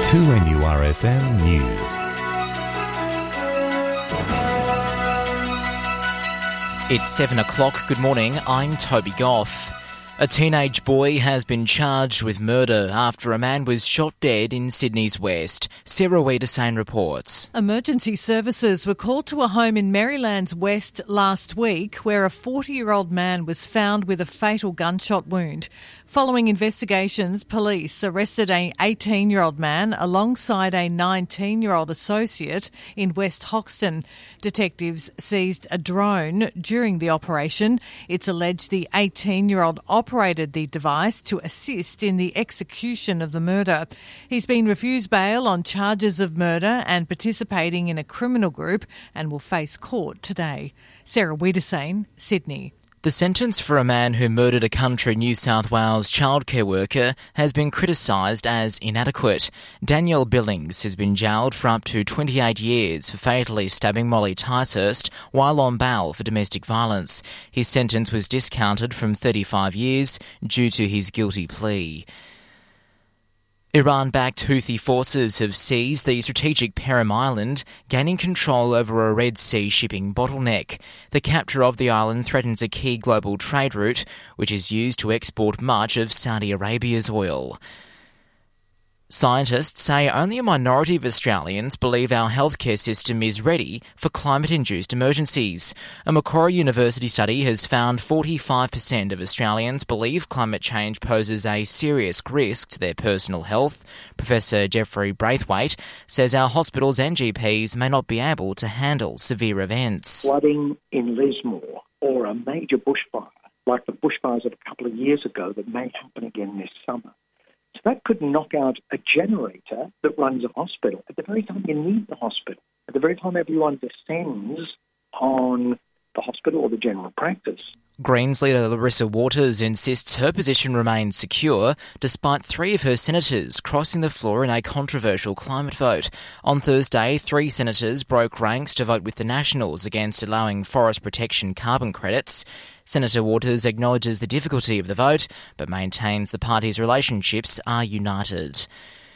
2NURFM News. It's 7 o'clock. Good morning. I'm Toby Goff. A teenage boy has been charged with murder after a man was shot dead in Sydney's West. Sarah Wiedersane reports. Emergency services were called to a home in Maryland's West last week where a 40-year-old man was found with a fatal gunshot wound. Following investigations, police arrested an 18-year-old man alongside a 19-year-old associate in West Hoxton. Detectives seized a drone during the operation. It's alleged the 18-year-old operated the device to assist in the execution of the murder. He's been refused bail on charges of murder and participating in a criminal group and will face court today. Sarah Wiedersane, Sydney. The sentence for a man who murdered a country New South Wales childcare worker has been criticised as inadequate. Danielle Billings has been jailed for up to 28 years for fatally stabbing Molly Ticehurst while on bail for domestic violence. His sentence was discounted from 35 years due to his guilty plea. Iran-backed Houthi forces have seized the strategic Perim Island, gaining control over a Red Sea shipping bottleneck. The capture of the island threatens a key global trade route, which is used to export much of Saudi Arabia's oil. Scientists say only a minority of Australians believe our healthcare system is ready for climate-induced emergencies. A Macquarie University study has found 45% of Australians believe climate change poses a serious risk to their personal health. Professor Jeffrey Braithwaite says our hospitals and GPs may not be able to handle severe events. Flooding in Lismore or a major bushfire, like the bushfires of a couple of years ago that may happen again this summer. So that could knock out a generator that runs a hospital at the very time you need the hospital, at the very time everyone descends on the hospital or the general practice. Greens leader Larissa Waters insists her position remains secure despite three of her senators crossing the floor in a controversial climate vote. On Thursday, 3 senators broke ranks to vote with the Nationals against allowing forest protection carbon credits. Senator Waters acknowledges the difficulty of the vote but maintains the party's relationships are united.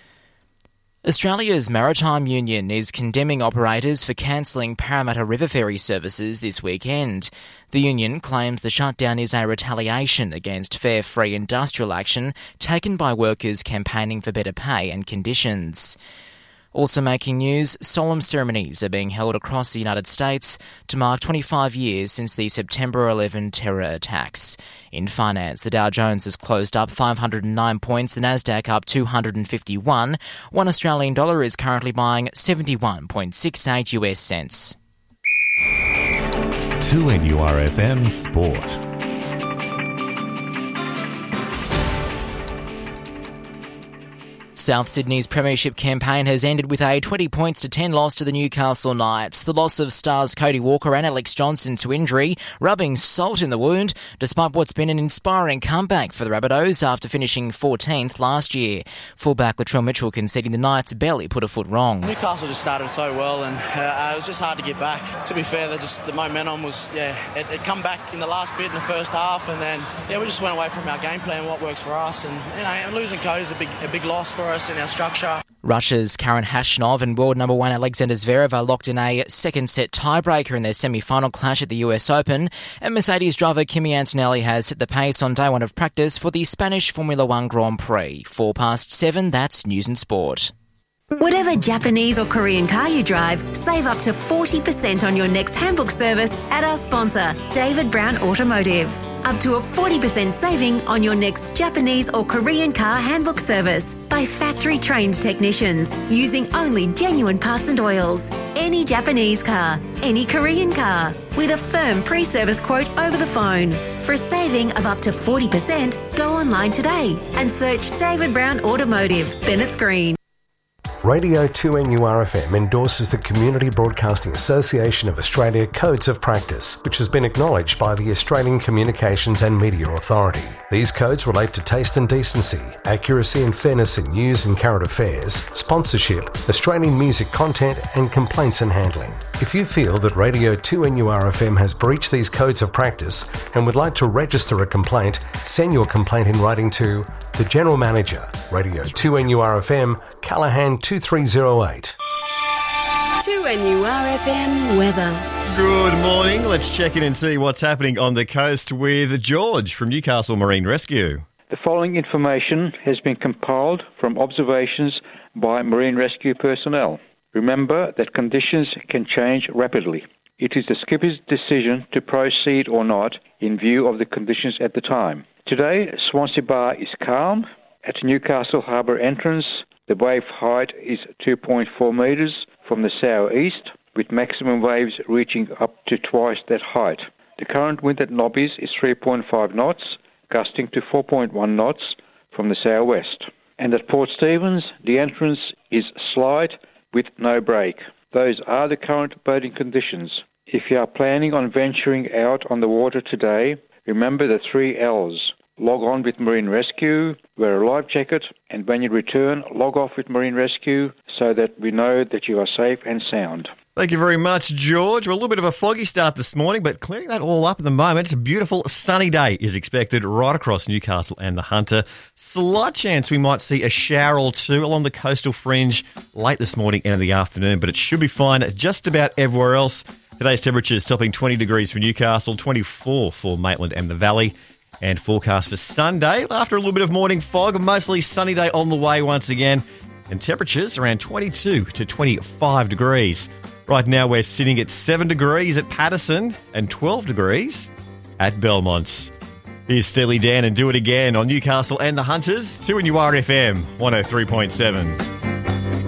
Australia's Maritime Union is condemning operators for cancelling Parramatta River ferry services this weekend. The union claims the shutdown is a retaliation against fair, free industrial action taken by workers campaigning for better pay and conditions. Also making news, solemn ceremonies are being held across the United States to mark 25 years since the September 11 terror attacks. In finance, the Dow Jones has closed up 509 points, the Nasdaq up 251. One Australian dollar is currently buying 71.68 US cents. 2NURFM Sport. South Sydney's premiership campaign has ended with a 20-10 loss to the Newcastle Knights. The loss of stars Cody Walker and Alex Johnson to injury, rubbing salt in the wound, despite what's been an inspiring comeback for the Rabbitohs after finishing 14th last year. Fullback Latrell Mitchell conceding the Knights barely put a foot wrong. Newcastle just started so well and it was just hard to get back. To be fair, the momentum was, it come back in the last bit in the first half and then, we just went away from our game plan, what works for us. And losing Cody's a big loss for us in our structure. Russia's Karen Khachanov and world number 1 Alexander Zverev are locked in a second set tiebreaker in their semi-final clash at the US Open, and Mercedes driver Kimi Antonelli has set the pace on day 1 of practice for the Spanish Formula 1 Grand Prix. 7:04, that's News and Sport. Whatever Japanese or Korean car you drive, save up to 40% on your next handbook service at our sponsor, David Brown Automotive. Up to a 40% saving on your next Japanese or Korean car handbook service by factory-trained technicians using only genuine parts and oils. Any Japanese car, any Korean car, with a firm pre-service quote over the phone. For a saving of up to 40%, go online today and search David Brown Automotive, Bennett's Green. Radio 2NURFM endorses the Community Broadcasting Association of Australia Codes of Practice, which has been acknowledged by the Australian Communications and Media Authority. These codes relate to taste and decency, accuracy and fairness in news and current affairs, sponsorship, Australian music content and complaints and handling. If you feel that Radio 2NURFM has breached these codes of practice and would like to register a complaint, send your complaint in writing to The General Manager, Radio 2NURFM, Callaghan 2308. 2NURFM weather. Good morning. Let's check in and see what's happening on the coast with George from Newcastle Marine Rescue. The following information has been compiled from observations by marine rescue personnel. Remember that conditions can change rapidly. It is the skipper's decision to proceed or not in view of the conditions at the time. Today, Swansea Bar is calm. At Newcastle Harbour entrance, the wave height is 2.4 metres from the southeast, with maximum waves reaching up to twice that height. The current wind at Nobby's is 3.5 knots, gusting to 4.1 knots from the southwest. And at Port Stephens, the entrance is slight with no break. Those are the current boating conditions. If you are planning on venturing out on the water today, remember the 3 L's. Log on with Marine Rescue, wear a life jacket, and when you return, log off with Marine Rescue so that we know that you are safe and sound. Thank you very much, George. Well, a little bit of a foggy start this morning, but clearing that all up at the moment. It's a beautiful sunny day is expected right across Newcastle and the Hunter. Slight chance we might see a shower or two along the coastal fringe late this morning and in the afternoon, but it should be fine just about everywhere else. Today's temperatures topping 20 degrees for Newcastle, 24 for Maitland and the Valley. And forecast for Sunday, after a little bit of morning fog, a mostly sunny day on the way once again. And temperatures around 22 to 25 degrees. Right now we're sitting at 7 degrees at Patterson and 12 degrees at Belmont. Here's Steely Dan and Do It Again on Newcastle and the Hunters, 2NURFM 103.7.